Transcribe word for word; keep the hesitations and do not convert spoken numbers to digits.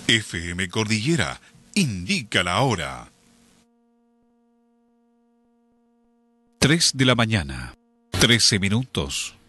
F M Cordillera indica la hora. Tres de la mañana, trece minutos.